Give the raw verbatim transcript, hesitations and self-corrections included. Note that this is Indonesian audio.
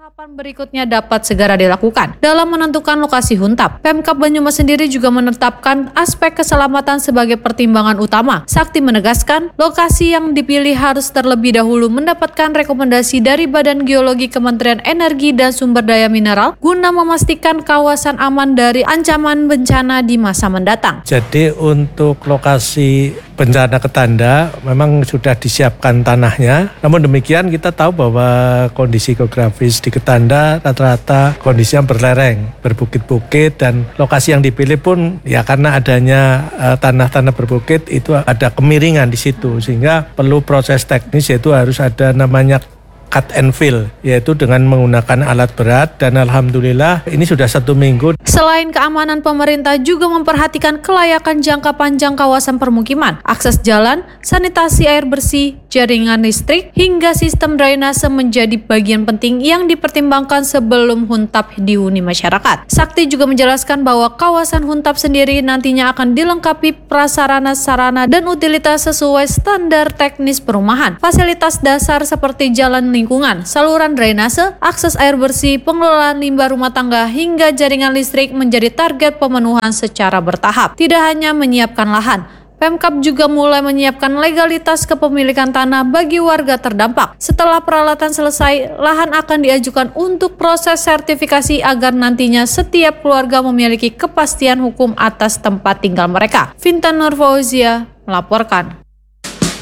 Tahapan berikutnya dapat segera dilakukan. Dalam menentukan lokasi Huntap, Pemkab Banyumas sendiri juga menetapkan aspek keselamatan sebagai pertimbangan utama. Sakti menegaskan, lokasi yang dipilih harus terlebih dahulu mendapatkan rekomendasi dari Badan Geologi Kementerian Energi dan Sumber Daya Mineral guna memastikan kawasan aman dari ancaman bencana di masa mendatang. Jadi untuk lokasi bencana Ketanda memang sudah disiapkan tanahnya. Namun demikian kita tahu bahwa kondisi geografis di Ketanda rata-rata kondisi yang berlereng, berbukit-bukit, dan lokasi yang dipilih pun ya karena adanya uh, tanah-tanah berbukit itu ada kemiringan di situ, sehingga perlu proses teknis, yaitu harus ada namanya cut and fill, yaitu dengan menggunakan alat berat, dan alhamdulillah ini sudah satu minggu. Selain keamanan, pemerintah juga memperhatikan kelayakan jangka panjang kawasan permukiman, akses jalan, sanitasi air bersih, jaringan listrik, hingga sistem drainase menjadi bagian penting yang dipertimbangkan sebelum Huntap dihuni masyarakat. Sakti juga menjelaskan bahwa kawasan Huntap sendiri nantinya akan dilengkapi prasarana-sarana dan utilitas sesuai standar teknis perumahan. Fasilitas dasar seperti jalan lingkungan, saluran drainase, akses air bersih, pengelolaan limbah rumah tangga, hingga jaringan listrik menjadi target pemenuhan secara bertahap. Tidak hanya menyiapkan lahan, Pemkab juga mulai menyiapkan legalitas kepemilikan tanah bagi warga terdampak. Setelah peralatan selesai, lahan akan diajukan untuk proses sertifikasi agar nantinya setiap keluarga memiliki kepastian hukum atas tempat tinggal mereka. Fintan Nurfauzia melaporkan.